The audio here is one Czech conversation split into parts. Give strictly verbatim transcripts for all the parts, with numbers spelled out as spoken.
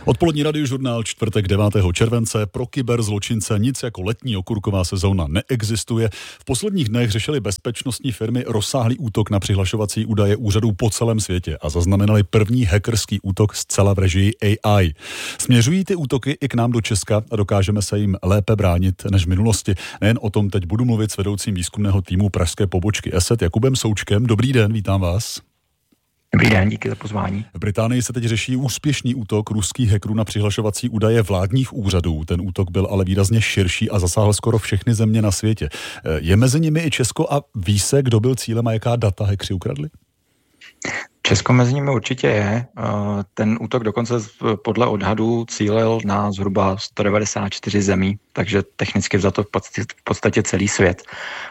Odpolední radiožurnál, čtvrtek devátého července. Pro kyberzločince nic jako letní okurková sezóna neexistuje. V posledních dnech řešily bezpečnostní firmy rozsáhlý útok na přihlašovací údaje úřadů po celém světě a zaznamenali první hackerský útok zcela v režii A I. Směřují ty útoky i k nám do Česka a dokážeme se jim lépe bránit než v minulosti. Nejen o tom teď budu mluvit s vedoucím výzkumného týmu pražské pobočky ESET Jakubem Součkem. Dobrý den, vítám vás. Dobrý den, díky za pozvání. V Británii se teď řeší úspěšný útok ruských hackerů na přihlašovací údaje vládních úřadů. Ten útok byl ale výrazně širší a zasáhl skoro všechny země na světě. Je mezi nimi i Česko a ví se, kdo byl cílem a jaká data hackři ukradli? Česko mezi nimi určitě je. Ten útok dokonce podle odhadů cílil na zhruba sto devadesát čtyři zemí, takže technicky vzato v podstatě celý svět.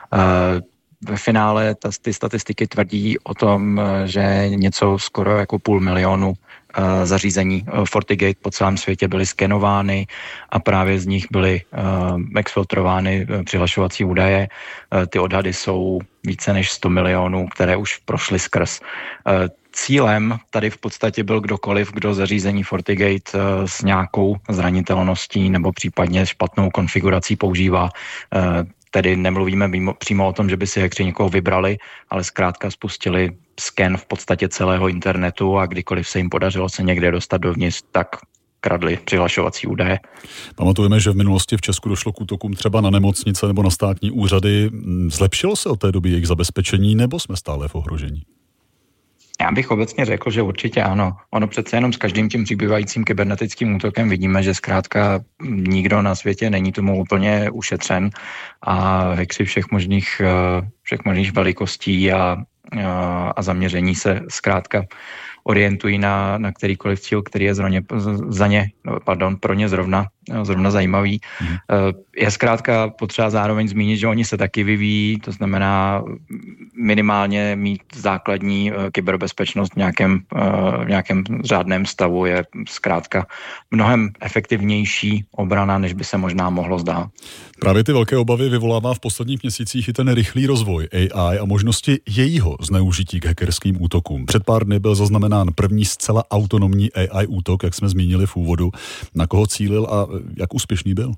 Ve finále ta, ty statistiky tvrdí o tom, že něco skoro jako půl milionu uh, zařízení uh, FortiGate po celém světě byly skenovány a právě z nich byly uh, exfiltrovány uh, přihlašovací údaje. Uh, ty odhady jsou více než sto milionů, které už prošly skrz. Uh, Cílem tady v podstatě byl kdokoliv, kdo zařízení FortiGate uh, s nějakou zranitelností nebo případně špatnou konfigurací používá. Uh, Tedy nemluvíme mimo, přímo o tom, že by si hackři někoho vybrali, ale zkrátka spustili sken v podstatě celého internetu a kdykoliv se jim podařilo se někde dostat dovnitř, tak kradli přihlašovací údaje. Pamatujeme, že v minulosti v Česku došlo k útokům třeba na nemocnice nebo na státní úřady. Zlepšilo se od té doby jejich zabezpečení nebo jsme stále v ohrožení? Já bych obecně řekl, že určitě ano. Ono přece jenom s každým tím přibývajícím kybernetickým útokem vidíme, že zkrátka nikdo na světě není tomu úplně ušetřen a hackři všech možných, všech možných velikostí a, a zaměření se zkrátka orientují na, na kterýkoliv cíl, který je zrovna, za ně, pardon, pro ně zrovna, zrovna zajímavý. Mm. Je zkrátka potřeba zároveň zmínit, že oni se taky vyvíjí, to znamená minimálně mít základní kyberbezpečnost v nějakém, v nějakém řádném stavu je zkrátka mnohem efektivnější obrana, než by se možná mohlo zdát. Právě ty velké obavy vyvolává v posledních měsících i ten rychlý rozvoj A I a možnosti jejího zneužití k hackerským útokům. Před pár dny byl zaznamenán první zcela autonomní A I útok, jak jsme zmínili v úvodu. Na koho cílil a jak úspěšný byl?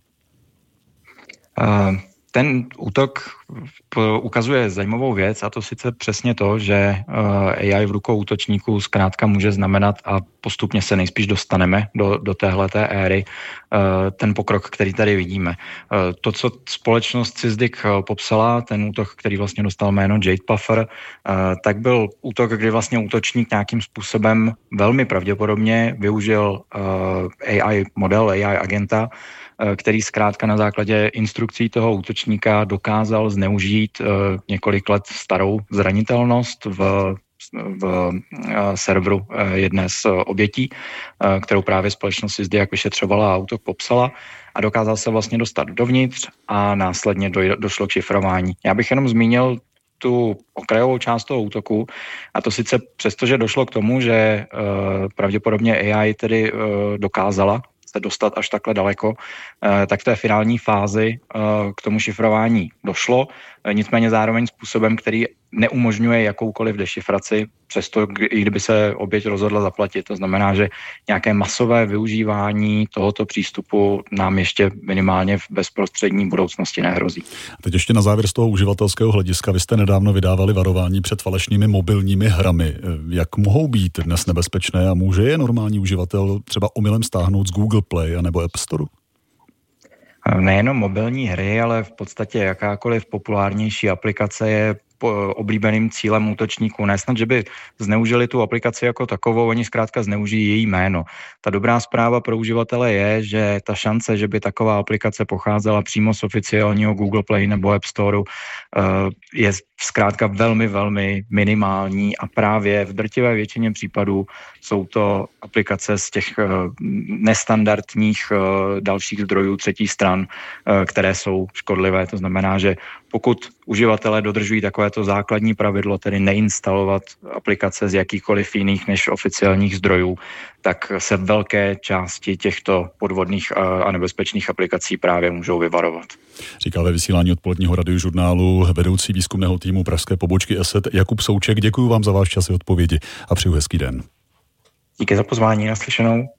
Uh, ten útok ukazuje zajímavou věc a to sice přesně to, že A I v rukou útočníků zkrátka může znamenat a postupně se nejspíš dostaneme do, do téhleté éry ten pokrok, který tady vidíme. To, co společnost Sysdig popsala, ten útok, který vlastně dostal jméno Jade Puffer, tak byl útok, kdy vlastně útočník nějakým způsobem velmi pravděpodobně využil A I model, A I agenta, který zkrátka na základě instrukcí toho útočníka dokázal zneužít uh, několik let starou zranitelnost v, v uh, serveru uh, jedné z uh, obětí, uh, kterou právě společnost Sysdig vyšetřovala a útok popsala a dokázal se vlastně dostat dovnitř a následně do, došlo k šifrování. Já bych jenom zmínil tu okrajovou část toho útoku a to sice přesto, že došlo k tomu, že uh, pravděpodobně A I tedy uh, dokázala se dostat až takhle daleko, tak v té finální fázi k tomu šifrování došlo. Nicméně zároveň způsobem, který neumožňuje jakoukoliv dešifraci, přesto i kdyby se oběť rozhodla zaplatit. To znamená, že nějaké masové využívání tohoto přístupu nám ještě minimálně v bezprostřední budoucnosti nehrozí. Teď ještě na závěr z toho uživatelského hlediska. Vy jste nedávno vydávali varování před falešnými mobilními hrami. Jak mohou být dnes nebezpečné a může je normální uživatel třeba omylem stáhnout z Google Play anebo App Store? Nejenom mobilní hry, ale v podstatě jakákoliv populárnější aplikace je oblíbeným cílem útočníků. Ne snad, že by zneužili tu aplikaci jako takovou, oni zkrátka zneužijí její jméno. Ta dobrá zpráva pro uživatele je, že ta šance, že by taková aplikace pocházela přímo z oficiálního Google Play nebo App Store, je zkrátka velmi, velmi minimální a právě v drtivé většině případů jsou to aplikace z těch nestandardních dalších zdrojů třetích stran, které jsou škodlivé. To znamená, že pokud uživatelé dodržují takovéto základní pravidlo, tedy neinstalovat aplikace z jakýchkoliv jiných než oficiálních zdrojů, tak se velké části těchto podvodných a nebezpečných aplikací právě můžou vyvarovat. Říká ve vysílání odpoledního radiožurnálu vedoucí výzkumného týmu pražské pobočky ESET Jakub Souček. Děkuji vám za váš čas i odpovědi a přeju hezký den. Díky za pozvání, naslyšenou.